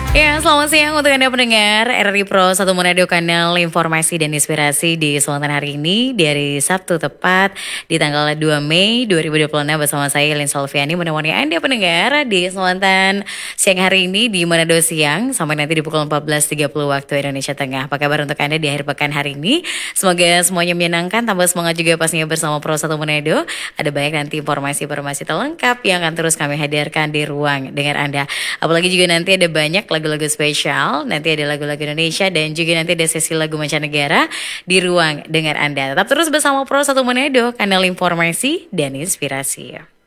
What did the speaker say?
Ya, selamat siang untuk Anda pendengar RRI Pro 1 Manado, kanal informasi dan inspirasi di Selatan hari ini dari Sabtu tepat di tanggal 2 Mei 2026 bersama saya Lin Solviani menemani Anda pendengar di Selatan siang hari ini di Manado siang sampai nanti di pukul 14.30 waktu Indonesia Tengah. Apa kabar untuk Anda di akhir pekan hari ini? Semoga semuanya menyenangkan, tambah semangat juga pastinya bersama Pro 1 Manado. Ada banyak nanti informasi-informasi terlengkap yang akan terus kami hadirkan di ruang dengar Anda. Apalagi juga nanti ada banyak lagu-lagu spesial, nanti ada lagu-lagu Indonesia dan juga nanti ada sesi lagu mancanegara di ruang dengar Anda. Tetap terus bersama Pro 1 Manado, kanal informasi dan inspirasi.